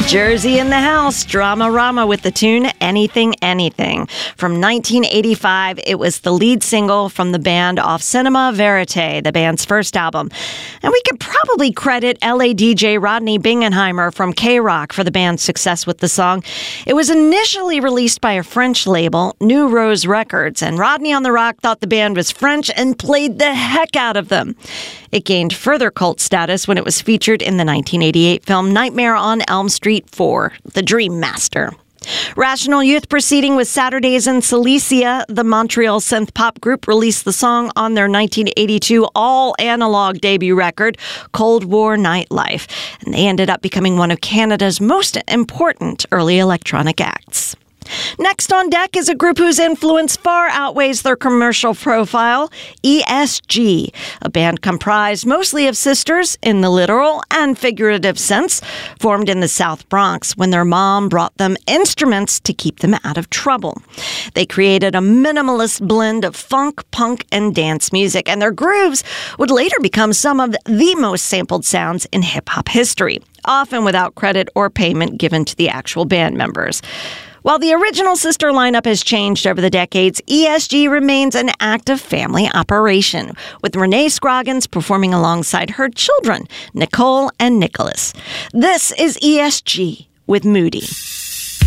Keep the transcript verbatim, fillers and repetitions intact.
Jersey in the house, Drama-Rama with the tune Anything Anything. From nineteen eighty-five, it was the lead single from the band off Cinema Verite, the band's first album. And we could probably credit L A D J Rodney Bingenheimer from K-Rock for the band's success with the song. It was initially released by a French label, New Rose Records, and Rodney on the Rock thought the band was French and played the heck out of them. It gained further cult status when it was featured in the nineteen eighty-eight film Nightmare on Elm Street four, The Dream Master. Rational Youth proceeding with Saturdays in Silesia, the Montreal synth-pop group released the song on their nineteen eighty-two all-analog debut record, Cold War Nightlife, and they ended up becoming one of Canada's most important early electronic acts. Next on deck is a group whose influence far outweighs their commercial profile, E S G, a band comprised mostly of sisters in the literal and figurative sense, formed in the South Bronx when their mom brought them instruments to keep them out of trouble. They created a minimalist blend of funk, punk, and dance music, and their grooves would later become some of the most sampled sounds in hip-hop history, often without credit or payment given to the actual band members. While the original sister lineup has changed over the decades, E S G remains an active family operation, with Renee Scroggins performing alongside her children, Nicole and Nicholas. This is E S G with Moody.